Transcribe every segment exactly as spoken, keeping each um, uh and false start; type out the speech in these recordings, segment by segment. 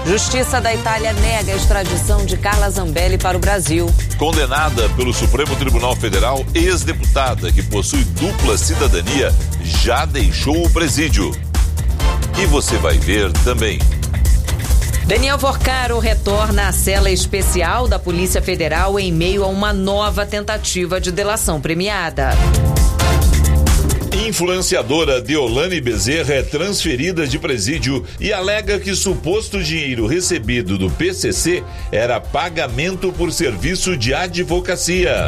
Justiça da Itália nega a extradição de Carla Zambelli para o Brasil. Condenada pelo Supremo Tribunal Federal, ex-deputada que possui dupla cidadania já deixou o presídio. E você vai ver também. Daniel Vorcaro retorna à cela especial da Polícia Federal em meio a uma nova tentativa de delação premiada. Influenciadora Deolane Bezerra é transferida de presídio e alega que suposto dinheiro recebido do P C C era pagamento por serviço de advocacia.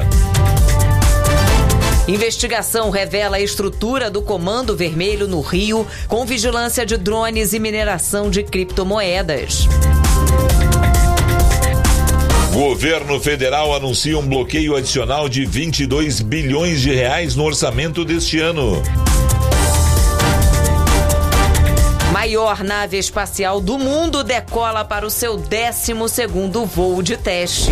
Investigação revela a estrutura do Comando Vermelho no Rio, com vigilância de drones e mineração de criptomoedas. Governo federal anuncia um bloqueio adicional de vinte e dois bilhões de reais no orçamento deste ano. Maior nave espacial do mundo decola para o seu décimo segundo voo de teste.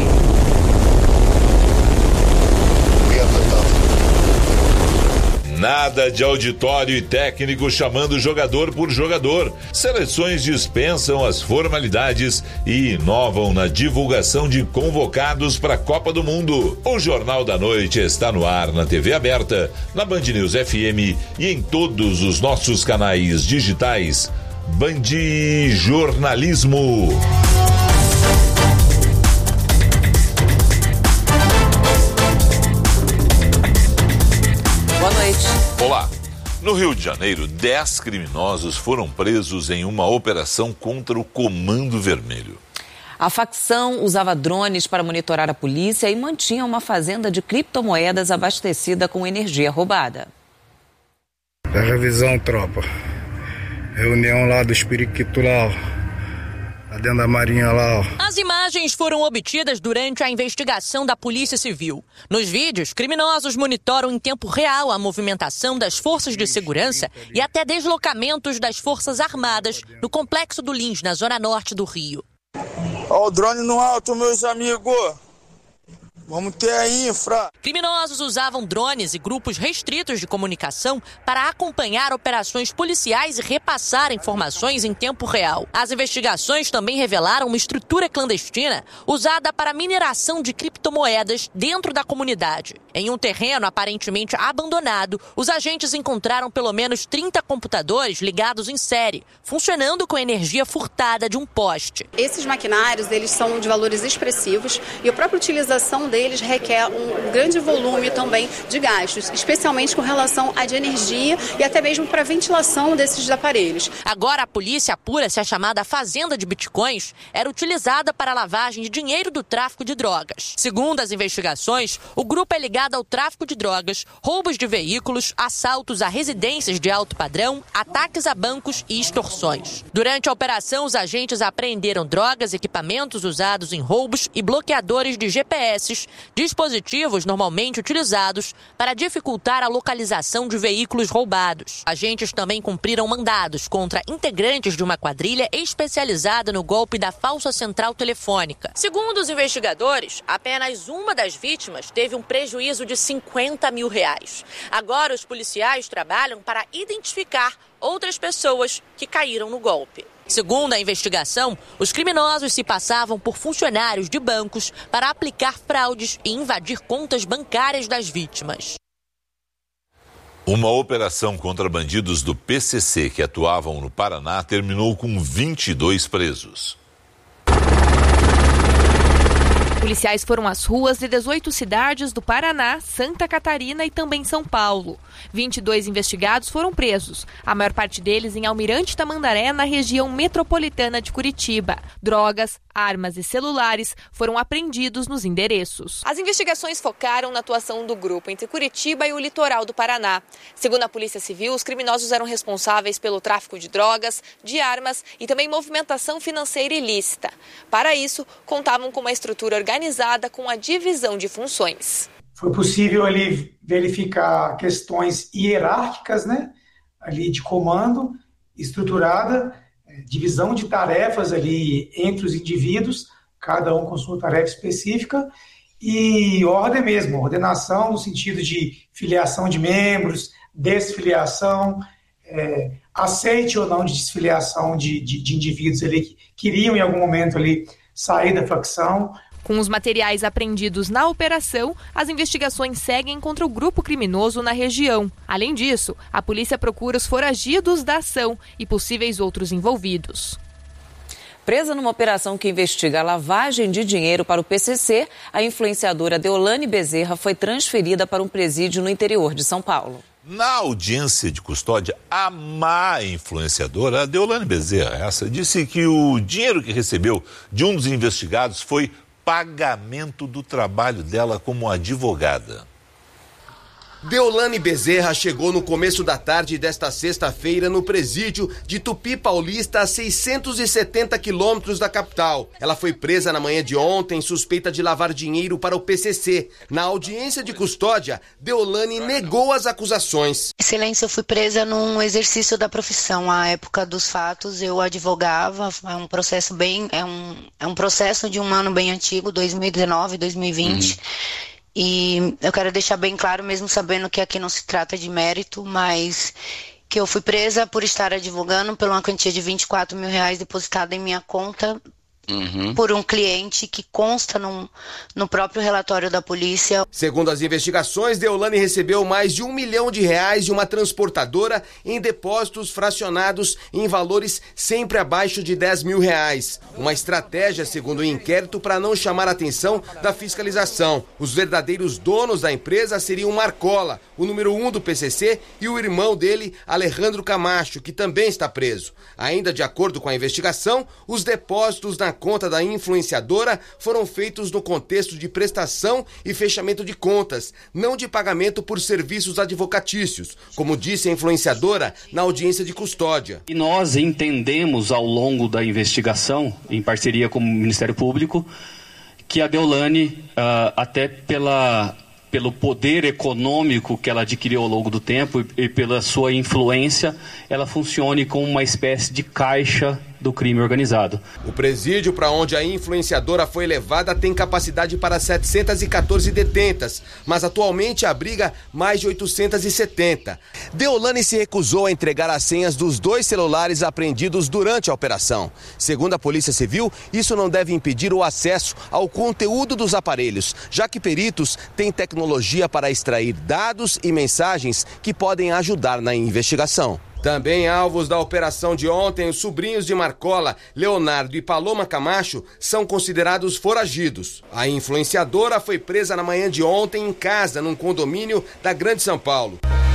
Nada de auditório e técnico chamando jogador por jogador. Seleções dispensam as formalidades e inovam na divulgação de convocados para a Copa do Mundo. O Jornal da Noite está no ar na T V aberta, na Band News F M e em todos os nossos canais digitais. Band Jornalismo. Boa noite. Olá. No Rio de Janeiro, dez criminosos foram presos em uma operação contra o Comando Vermelho. A facção usava drones para monitorar a polícia e mantinha uma fazenda de criptomoedas abastecida com energia roubada. Da revisão, tropa. Reunião lá do Espiriquito lá, lá dentro da Marinha lá, ó. As imagens foram obtidas durante a investigação da Polícia Civil. Nos vídeos, criminosos monitoram em tempo real a movimentação das forças de segurança e até deslocamentos das Forças Armadas no Complexo do Lins, na zona norte do Rio. Ó, o drone no alto, meus amigos. Vamos ter a infra. Criminosos usavam drones e grupos restritos de comunicação para acompanhar operações policiais e repassar informações em tempo real. As investigações também revelaram uma estrutura clandestina usada para mineração de criptomoedas dentro da comunidade. Em um terreno aparentemente abandonado, os agentes encontraram pelo menos trinta computadores ligados em série, funcionando com energia furtada de um poste. Esses maquinários, eles são de valores expressivos e a própria utilização deles eles requer um grande volume também de gastos, especialmente com relação à de energia e até mesmo para a ventilação desses aparelhos. Agora a polícia apura se a chamada fazenda de bitcoins era utilizada para a lavagem de dinheiro do tráfico de drogas. Segundo as investigações, o grupo é ligado ao tráfico de drogas, roubos de veículos, assaltos a residências de alto padrão, ataques a bancos e extorsões. Durante a operação, os agentes apreenderam drogas, equipamentos usados em roubos e bloqueadores de G P S, dispositivos normalmente utilizados para dificultar a localização de veículos roubados. Agentes também cumpriram mandados contra integrantes de uma quadrilha especializada no golpe da falsa central telefônica. Segundo os investigadores, apenas uma das vítimas teve um prejuízo de cinquenta mil reais. Agora os policiais trabalham para identificar outras pessoas que caíram no golpe. Segundo a investigação, os criminosos se passavam por funcionários de bancos para aplicar fraudes e invadir contas bancárias das vítimas. Uma operação contra bandidos do P C C que atuavam no Paraná terminou com vinte e dois presos. Policiais foram às ruas de dezoito cidades do Paraná, Santa Catarina e também São Paulo. vinte e dois investigados foram presos, a maior parte deles em Almirante Tamandaré, na região metropolitana de Curitiba. Drogas, armas e celulares foram apreendidos nos endereços. As investigações focaram na atuação do grupo entre Curitiba e o litoral do Paraná. Segundo a Polícia Civil, os criminosos eram responsáveis pelo tráfico de drogas, de armas e também movimentação financeira ilícita. Para isso, contavam com uma estrutura organizada organizada com a divisão de funções. Foi possível ali verificar questões hierárquicas, né, ali de comando, estruturada, divisão de tarefas ali entre os indivíduos, cada um com sua tarefa específica, e ordem mesmo, ordenação no sentido de filiação de membros, desfiliação, é, aceite ou não de desfiliação de, de, de indivíduos ali que queriam em algum momento ali sair da facção. Com os materiais apreendidos na operação, as investigações seguem contra o grupo criminoso na região. Além disso, a polícia procura os foragidos da ação e possíveis outros envolvidos. Presa numa operação que investiga a lavagem de dinheiro para o P C C, a influenciadora Deolane Bezerra foi transferida para um presídio no interior de São Paulo. Na audiência de custódia, a má influenciadora, a Deolane Bezerra, essa, disse que o dinheiro que recebeu de um dos investigados foi pagamento do trabalho dela como advogada. Deolane Bezerra chegou no começo da tarde desta sexta-feira no presídio de Tupi Paulista, a seiscentos e setenta quilômetros da capital. Ela foi presa na manhã de ontem, suspeita de lavar dinheiro para o P C C. Na audiência de custódia, Deolane negou as acusações. Excelência, eu fui presa num exercício da profissão. À época dos fatos, eu advogava. É um processo bem, é um, é um processo de um ano bem antigo, dois mil e dezenove, dois mil e vinte. Uhum. E eu quero deixar bem claro, mesmo sabendo que aqui não se trata de mérito, mas que eu fui presa por estar advogando por uma quantia de vinte e quatro mil reais depositada em minha conta uhum. por um cliente que consta num, no próprio relatório da polícia. Segundo as investigações, Deolane recebeu mais de um milhão de reais de uma transportadora em depósitos fracionados em valores sempre abaixo de dez mil reais. Uma estratégia, segundo o inquérito, para não chamar a atenção da fiscalização. Os verdadeiros donos da empresa seriam Marcola, o número um do P C C, e o irmão dele, Alejandro Camacho, que também está preso. Ainda de acordo com a investigação, os depósitos na conta da influenciadora foram feitos no contexto de prestação e fechamento de contas, não de pagamento por serviços advocatícios, como disse a influenciadora na audiência de custódia. E nós entendemos ao longo da investigação, em parceria com o Ministério Público, que a Deolane, uh, até pela... pelo poder econômico que ela adquiriu ao longo do tempo e pela sua influência, ela funcione como uma espécie de caixa do crime organizado. O presídio para onde a influenciadora foi levada tem capacidade para setecentas e quatorze detentas, mas atualmente abriga mais de oitocentas e setenta. Deolane se recusou a entregar as senhas dos dois celulares apreendidos durante a operação. Segundo a Polícia Civil, isso não deve impedir o acesso ao conteúdo dos aparelhos, já que peritos têm tecnologia para extrair dados e mensagens que podem ajudar na investigação. Também alvos da operação de ontem, os sobrinhos de Marcola, Leonardo e Paloma Camacho, são considerados foragidos. A influenciadora foi presa na manhã de ontem em casa, num condomínio da Grande São Paulo.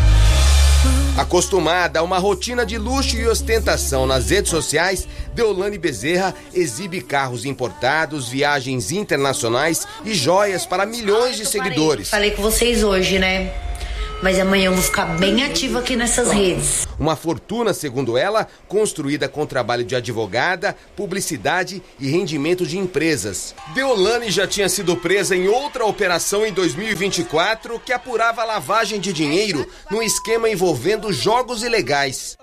Acostumada a uma rotina de luxo e ostentação nas redes sociais, Deolane Bezerra exibe carros importados, viagens internacionais e joias para milhões de seguidores. Falei com vocês hoje, né? Mas amanhã eu vou ficar bem ativa aqui nessas redes. Uma fortuna, segundo ela, construída com trabalho de advogada, publicidade e rendimento de empresas. Deolane já tinha sido presa em outra operação em dois mil e vinte e quatro que apurava lavagem de dinheiro num esquema envolvendo jogos ilegais.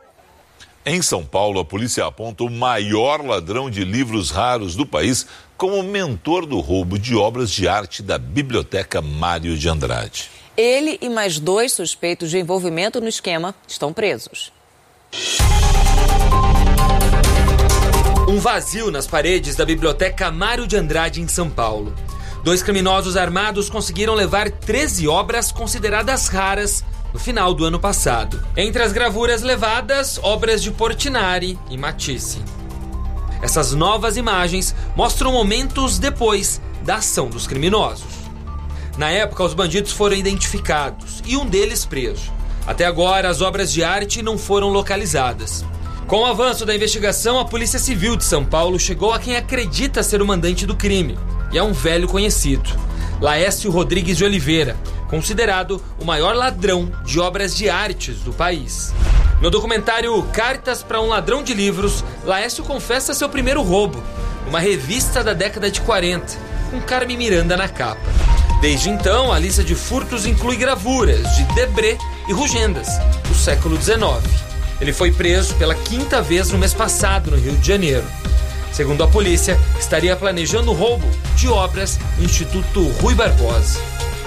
Em São Paulo, a polícia aponta o maior ladrão de livros raros do país como mentor do roubo de obras de arte da Biblioteca Mário de Andrade. Ele e mais dois suspeitos de envolvimento no esquema estão presos. Um vazio nas paredes da Biblioteca Mário de Andrade, em São Paulo. Dois criminosos armados conseguiram levar treze obras consideradas raras no final do ano passado. Entre as gravuras levadas, obras de Portinari e Matisse. Essas novas imagens mostram momentos depois da ação dos criminosos. Na época, os bandidos foram identificados e um deles preso. Até agora, as obras de arte não foram localizadas. Com o avanço da investigação, a Polícia Civil de São Paulo chegou a quem acredita ser o mandante do crime. E é um velho conhecido, Laércio Rodrigues de Oliveira, considerado o maior ladrão de obras de artes do país. No documentário Cartas para um Ladrão de Livros, Laércio confessa seu primeiro roubo, uma revista da década de quarenta, com Carmen Miranda na capa. Desde então, a lista de furtos inclui gravuras de Debré e Rugendas, do século dezenove. Ele foi preso pela quinta vez no mês passado, no Rio de Janeiro. Segundo a polícia, estaria planejando o roubo de obras no Instituto Rui Barbosa.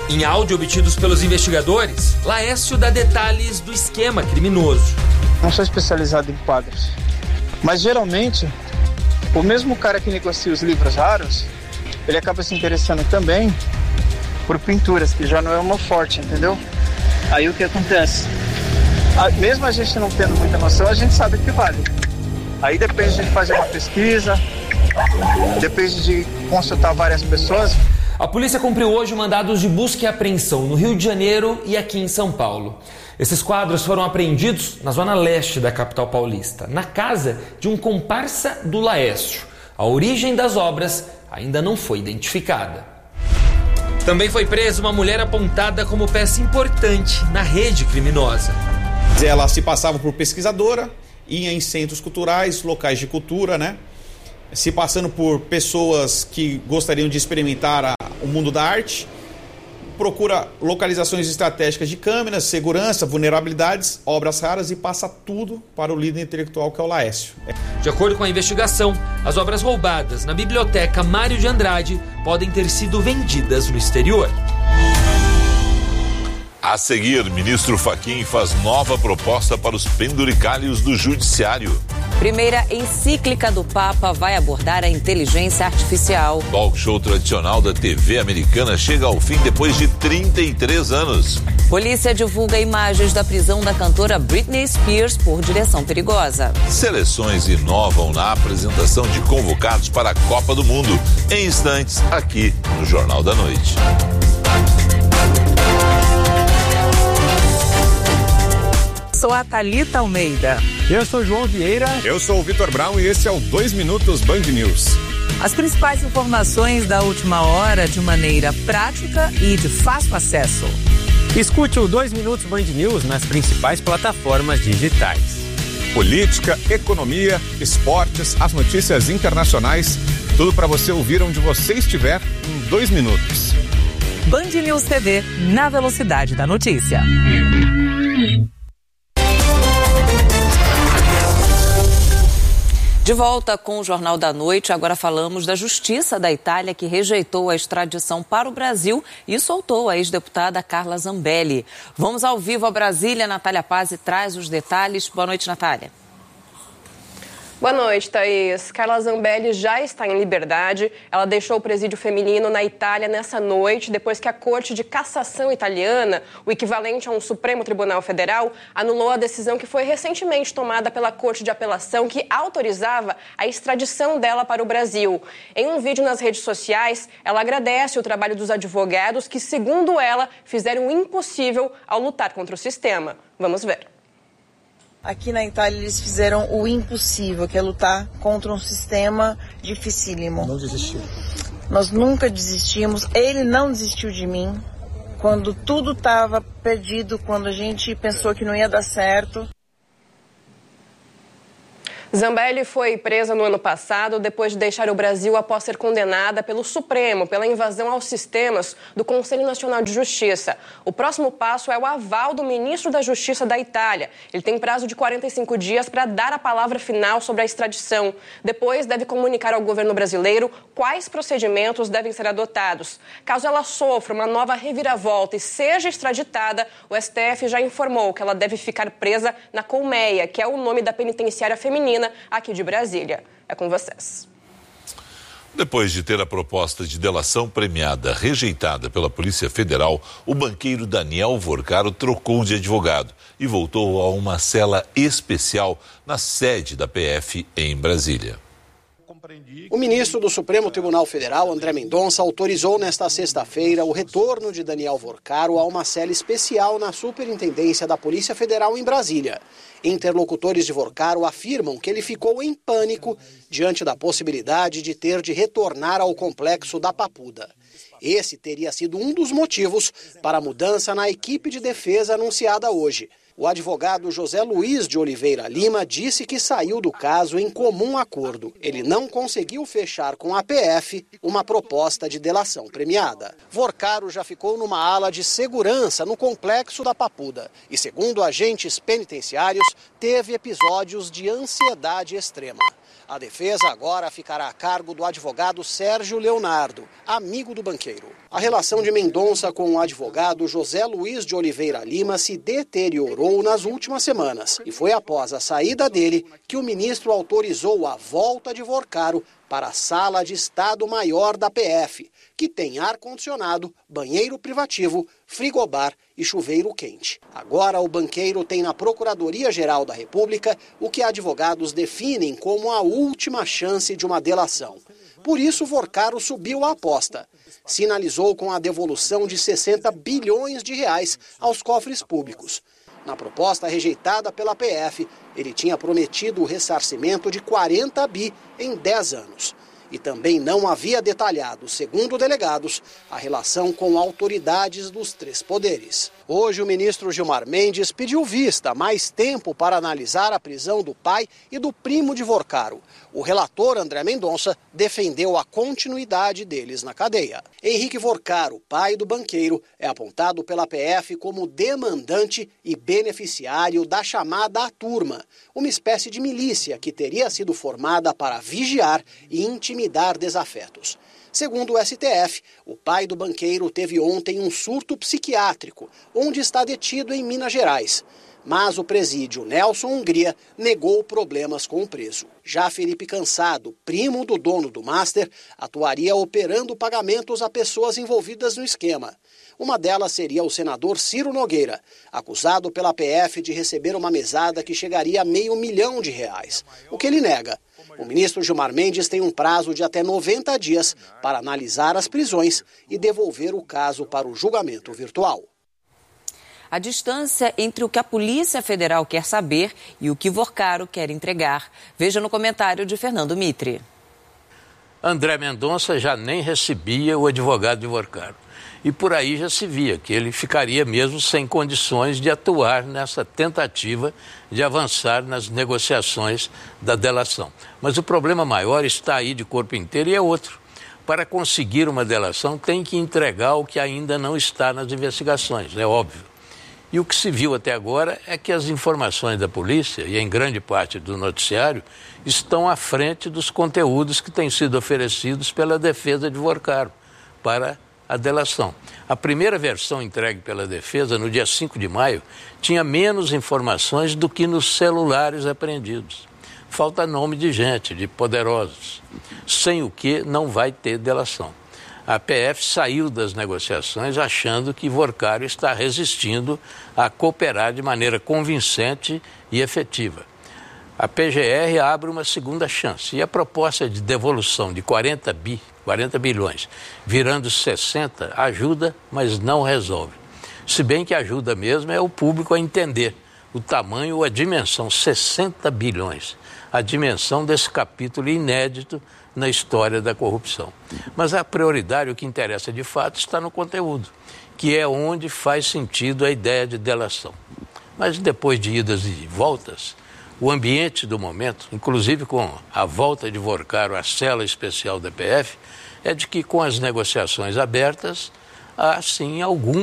Em áudio obtidos pelos investigadores, Laécio dá detalhes do esquema criminoso. Não sou especializado em quadros, mas geralmente o mesmo cara que negocia os livros raros, ele acaba se interessando também por pinturas, que já não é uma forte, entendeu? Aí o que acontece? A, mesmo a gente não tendo muita noção, a gente sabe que vale. Aí depende de fazer uma pesquisa, depende de consultar várias pessoas. A polícia cumpriu hoje mandados de busca e apreensão no Rio de Janeiro e aqui em São Paulo. Esses quadros foram apreendidos na zona leste da capital paulista, na casa de um comparsa do Laécio. A origem das obras ainda não foi identificada. Também foi presa uma mulher apontada como peça importante na rede criminosa. Ela se passava por pesquisadora, ia em centros culturais, locais de cultura, né? Se passando por pessoas que gostariam de experimentar a, o mundo da arte, procura localizações estratégicas de câmeras, segurança, vulnerabilidades, obras raras e passa tudo para o líder intelectual que é o Laécio. De acordo com a investigação, as obras roubadas na Biblioteca Mário de Andrade podem ter sido vendidas no exterior. A seguir, ministro Fachin faz nova proposta para os penduricalhos do judiciário. Primeira encíclica do Papa vai abordar a inteligência artificial. Talk show tradicional da T V americana chega ao fim depois de trinta e três anos. Polícia divulga imagens da prisão da cantora Britney Spears por direção perigosa. Seleções inovam na apresentação de convocados para a Copa do Mundo. Em instantes, aqui no Jornal da Noite. Sou a Thalita Almeida. Eu sou João Vieira. Eu sou o Vitor Brown e esse é o dois Minutos Band News. As principais informações da última hora de maneira prática e de fácil acesso. Escute o dois Minutos Band News nas principais plataformas digitais. Política, economia, esportes, as notícias internacionais, tudo para você ouvir onde você estiver em dois minutos. Band News T V, na velocidade da notícia. De volta com o Jornal da Noite, agora falamos da Justiça da Itália, que rejeitou a extradição para o Brasil e soltou a ex-deputada Carla Zambelli. Vamos ao vivo a Brasília, Natália Paz traz os detalhes. Boa noite, Natália. Boa noite, Thaís. Carla Zambelli já está em liberdade. Ela deixou o presídio feminino na Itália nessa noite, depois que a Corte de Cassação italiana, o equivalente a um Supremo Tribunal Federal, anulou a decisão que foi recentemente tomada pela Corte de Apelação, que autorizava a extradição dela para o Brasil. Em um vídeo nas redes sociais, ela agradece o trabalho dos advogados que, segundo ela, fizeram o impossível ao lutar contra o sistema. Vamos ver. Aqui na Itália eles fizeram o impossível, que é lutar contra um sistema dificílimo. Não desistiu. Nós nunca desistimos, ele não desistiu de mim. Quando tudo estava perdido, quando a gente pensou que não ia dar certo. Zambelli foi presa no ano passado depois de deixar o Brasil após ser condenada pelo Supremo pela invasão aos sistemas do Conselho Nacional de Justiça. O próximo passo é o aval do ministro da Justiça da Itália. Ele tem prazo de quarenta e cinco dias para dar a palavra final sobre a extradição. Depois deve comunicar ao governo brasileiro quais procedimentos devem ser adotados. Caso ela sofra uma nova reviravolta e seja extraditada, o S T F já informou que ela deve ficar presa na Colmeia, que é o nome da penitenciária feminina aqui de Brasília. É com vocês. Depois de ter a proposta de delação premiada rejeitada pela Polícia Federal, o banqueiro Daniel Vorcaro trocou de advogado e voltou a uma cela especial na sede da P F em Brasília. O ministro do Supremo Tribunal Federal, André Mendonça, autorizou nesta sexta-feira o retorno de Daniel Vorcaro a uma cela especial na Superintendência da Polícia Federal em Brasília. Interlocutores de Vorcaro afirmam que ele ficou em pânico diante da possibilidade de ter de retornar ao complexo da Papuda. Esse teria sido um dos motivos para a mudança na equipe de defesa anunciada hoje. O advogado José Luiz de Oliveira Lima disse que saiu do caso em comum acordo. Ele não conseguiu fechar com a P F uma proposta de delação premiada. Vorcaro já ficou numa ala de segurança no complexo da Papuda e, segundo agentes penitenciários, teve episódios de ansiedade extrema. A defesa agora ficará a cargo do advogado Sérgio Leonardo, amigo do banqueiro. A relação de Mendonça com o advogado José Luiz de Oliveira Lima se deteriorou nas últimas semanas. E foi após a saída dele que o ministro autorizou a volta de Vorcaro para a Sala de Estado-Maior da P F, que tem ar-condicionado, banheiro privativo, frigobar e chuveiro quente. Agora o banqueiro tem na Procuradoria-Geral da República o que advogados definem como a última chance de uma delação. Por isso, Vorcaro subiu a aposta. Sinalizou com a devolução de sessenta bilhões de reais aos cofres públicos. Na proposta rejeitada pela P F, ele tinha prometido o ressarcimento de quarenta bi em dez anos. E também não havia detalhado, segundo delegados, a relação com autoridades dos três poderes. Hoje, o ministro Gilmar Mendes pediu vista, mais tempo para analisar a prisão do pai e do primo de Vorcaro. O relator André Mendonça defendeu a continuidade deles na cadeia. Henrique Vorcaro, pai do banqueiro, é apontado pela P F como demandante e beneficiário da chamada A Turma, uma espécie de milícia que teria sido formada para vigiar e intimidar desafetos. Segundo o S T F, o pai do banqueiro teve ontem um surto psiquiátrico, onde está detido em Minas Gerais. Mas o presídio Nelson Hungria negou problemas com o preso. Já Felipe Cansado, primo do dono do Master, atuaria operando pagamentos a pessoas envolvidas no esquema. Uma delas seria o senador Ciro Nogueira, acusado pela P F de receber uma mesada que chegaria a meio milhão de reais, o que ele nega. O ministro Gilmar Mendes tem um prazo de até noventa dias para analisar as prisões e devolver o caso para o julgamento virtual. A distância entre o que a Polícia Federal quer saber e o que Vorcaro quer entregar. Veja no comentário de Fernando Mitre. André Mendonça já nem recebia o advogado de Vorcaro. E por aí já se via que ele ficaria mesmo sem condições de atuar nessa tentativa de avançar nas negociações da delação. Mas o problema maior está aí de corpo inteiro e é outro. Para conseguir uma delação tem que entregar o que ainda não está nas investigações, é óbvio. E o que se viu até agora é que as informações da polícia, e em grande parte do noticiário, estão à frente dos conteúdos que têm sido oferecidos pela defesa de Vorcaro para a delação. A primeira versão entregue pela defesa, no dia cinco de maio, tinha menos informações do que nos celulares apreendidos. Falta nome de gente, de poderosos, sem o que não vai ter delação. A P F saiu das negociações achando que Vorcaro está resistindo a cooperar de maneira convincente e efetiva. A P G R abre uma segunda chance e a proposta de devolução de quarenta bi, quarenta bilhões, virando sessenta, ajuda, mas não resolve. Se bem que ajuda mesmo é o público a entender o tamanho ou a dimensão, sessenta bilhões, a dimensão desse capítulo inédito na história da corrupção. Mas a prioridade, o que interessa de fato, está no conteúdo, que é onde faz sentido a ideia de delação. Mas depois de idas e voltas, o ambiente do momento, inclusive com a volta de Vorcaro à cela especial da P F, é de que com as negociações abertas, há sim alguma